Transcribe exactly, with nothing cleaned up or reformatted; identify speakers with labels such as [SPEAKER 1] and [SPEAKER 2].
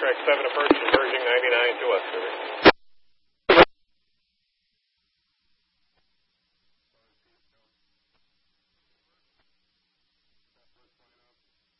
[SPEAKER 1] Track seven approach, emerging ninety-nine to us, River.